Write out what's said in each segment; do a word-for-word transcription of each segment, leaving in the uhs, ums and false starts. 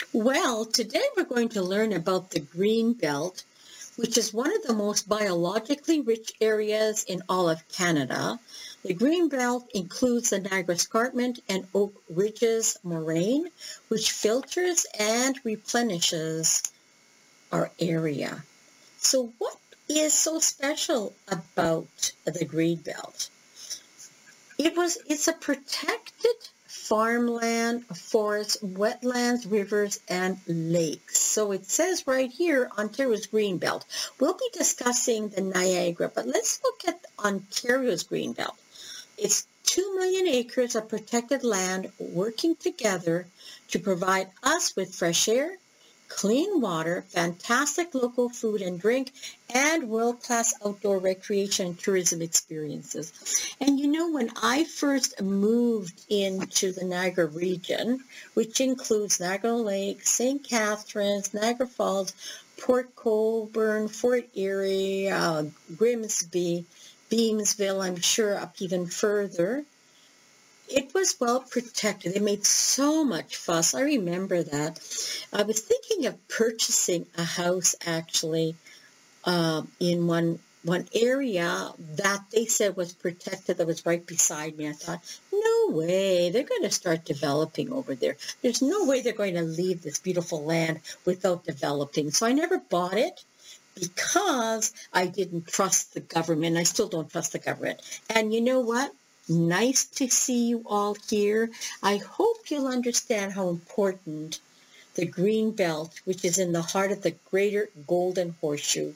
Well, today we're going to learn about the Green Belt, which is one of the most biologically rich areas in all of Canada. The Green Belt includes the Niagara Escarpment and Oak Ridges moraine, which filters and replenishes our area. So what is so special about the Green Belt? It was, it's a protected farmland, forests, wetlands, rivers, and lakes. So it says right here, Ontario's Greenbelt. We'll be discussing the Niagara, but let's look at Ontario's Greenbelt. It's two million acres of protected land working together to provide us with fresh air, clean water, fantastic local food and drink, and world-class outdoor recreation and tourism experiences. And you know, when I first moved into the Niagara region, which includes Niagara Lake, Saint Catharines, Niagara Falls, Port Colborne, Fort Erie, uh, Grimsby, Beamsville, I'm sure up even further, it was well protected. They made so much fuss. I remember that. I was thinking of purchasing a house actually uh, in one one area that they said was protected that was right beside me. I thought, no way, they're going to start developing over there. There's no way they're going to leave this beautiful land without developing. So I never bought it because I didn't trust the government. I still don't trust the government. And you know what? Nice to see you all here. I hope you'll understand how important the Green Belt, which is in the heart of the Greater Golden Horseshoe.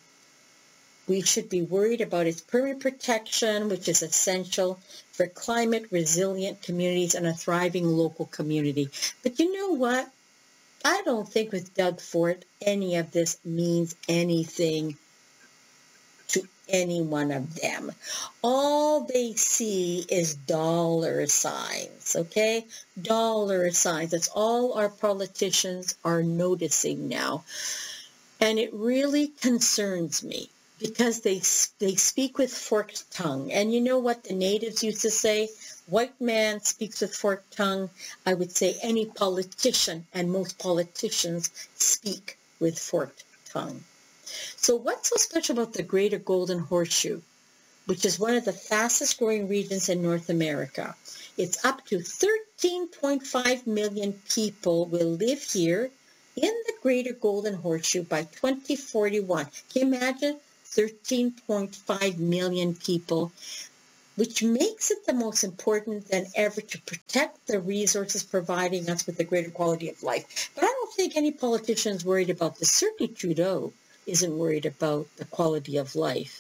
We should be worried about its permanent protection, which is essential for climate-resilient communities and a thriving local community. But you know what? I don't think with Doug Ford any of this means anything to any one of them. All they see is dollar signs, okay? Dollar signs. That's all our politicians are noticing now. And it really concerns me because they, they speak with forked tongue. And you know what the natives used to say? White man speaks with forked tongue. I would say any politician, and most politicians speak with forked tongue. So what's so special about the Greater Golden Horseshoe, which is one of the fastest growing regions in North America? It's up to thirteen point five million people will live here in the Greater Golden Horseshoe by twenty forty-one. Can you imagine? thirteen point five million people, which makes it the most important than ever to protect the resources providing us with a greater quality of life. But I don't think any politician is worried about this. Certainly Trudeau isn't worried about the quality of life.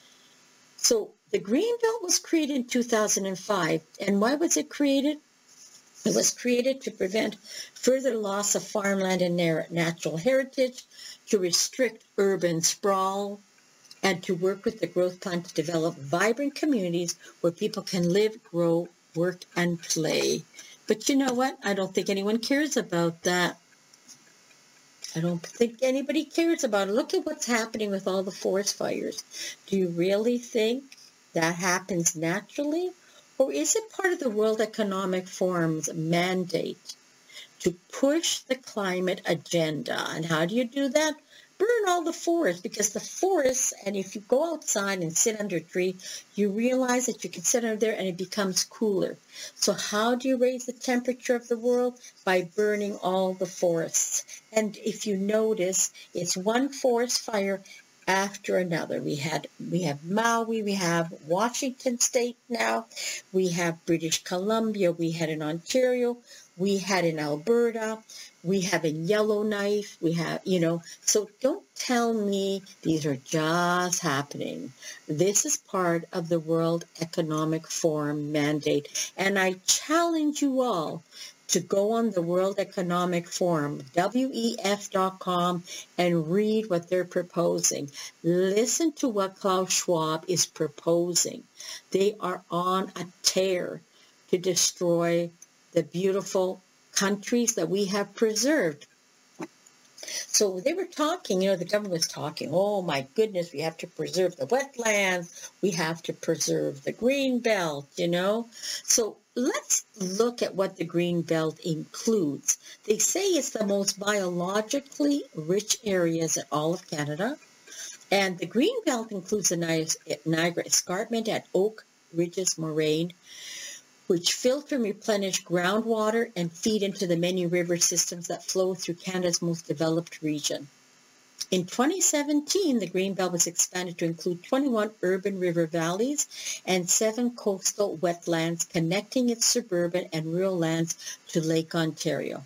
So the Green Belt was created in two thousand five. And why was it created? It was created to prevent further loss of farmland and natural heritage, to restrict urban sprawl, and to work with the growth plan to develop vibrant communities where people can live, grow, work, and play. But you know what? I don't think anyone cares about that. I don't think anybody cares about it. Look at what's happening with all the forest fires. Do you really think that happens naturally? Or is it part of the World Economic Forum's mandate to push the climate agenda? And how do you do that? Burn all the forests, because the forests, and if you go outside and sit under a tree, you realize that you can sit under there and it becomes cooler. So how do you raise the temperature of the world? By burning all the forests. And if you notice, it's one forest fire after another. We had we have Maui, we have Washington State now, we have British Columbia, we had in Ontario, we had in Alberta, we have in Yellowknife, we have, you know, so don't tell me these are just happening. This is part of the World Economic Forum mandate. And I challenge you all to go on the World Economic Forum, W E F dot com, and read what they're proposing. Listen to what Klaus Schwab is proposing. They are on a tear to destroy the beautiful countries that we have preserved. So they were talking, you know, the government was talking, oh my goodness, we have to preserve the wetlands, we have to preserve the green belt, you know. So let's look at what the green belt includes. They say it's the most biologically rich areas in all of Canada. And the green belt includes the Niagara Escarpment at Oak Ridges Moraine, which filter and replenish groundwater and feed into the many river systems that flow through Canada's most developed region. In twenty seventeen, the Greenbelt was expanded to include twenty-one urban river valleys and seven coastal wetlands connecting its suburban and rural lands to Lake Ontario.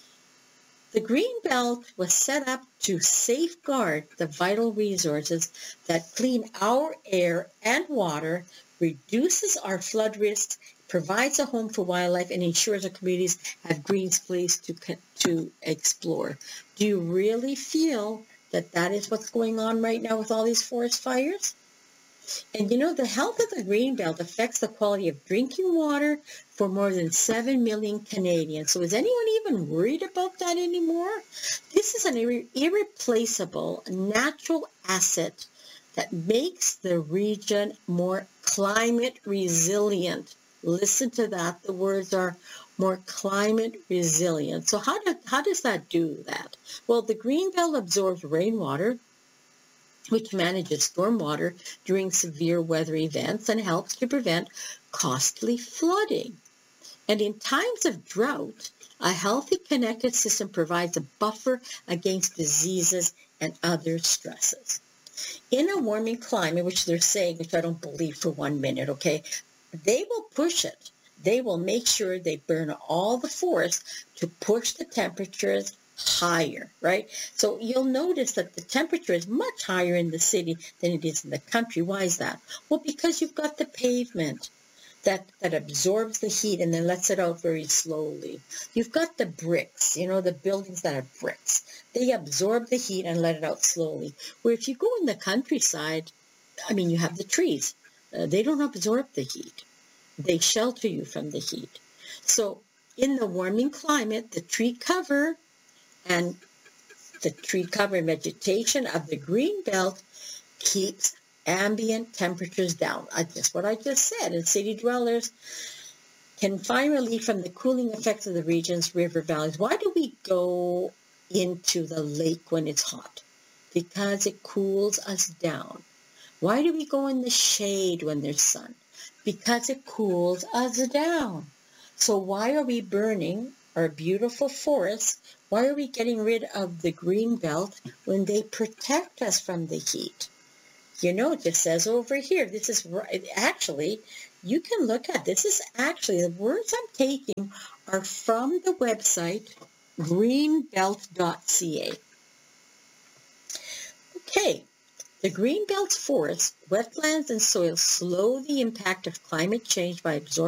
The Greenbelt was set up to safeguard the vital resources that clean our air and water, reduces our flood risks, provides a home for wildlife, and ensures our communities have green space to, to explore. Do you really feel that that is what's going on right now with all these forest fires? And you know, the health of the Greenbelt affects the quality of drinking water for more than seven million Canadians. So is anyone even worried about that anymore? This is an irre- irreplaceable natural asset that makes the region more climate resilient. Listen to that. The words are more climate resilient. So how, do, how does that do that? Well, the Greenbelt absorbs rainwater, which manages stormwater during severe weather events and helps to prevent costly flooding. And in times of drought, a healthy connected system provides a buffer against diseases and other stresses. In a warming climate, which they're saying, which I don't believe for one minute, okay, they will push it. They will make sure they burn all the forests to push the temperatures higher, right? So you'll notice that the temperature is much higher in the city than it is in the country. Why is that? Well, because you've got the pavement that, that absorbs the heat and then lets it out very slowly. You've got the bricks, you know, the buildings that are bricks. They absorb the heat and let it out slowly. Where if you go in the countryside, I mean, you have the trees. Uh, they don't absorb the heat. They shelter you from the heat. So in the warming climate, the tree cover and the tree cover and vegetation of the Greenbelt keeps ambient temperatures down. I, just what I just said. And city dwellers can find relief from the cooling effects of the region's river valleys. Why do we go into the lake when it's hot? Because it cools us down. Why do we go in the shade when there's sun? Because it cools us down. So why are we burning our beautiful forests? Why are we getting rid of the Greenbelt when they protect us from the heat? You know, it just says over here, this is actually, you can look at, this is actually, the words I'm taking are from the website greenbelt dot c a. Okay. The Greenbelt's forests, wetlands, and soils slow the impact of climate change by absorbing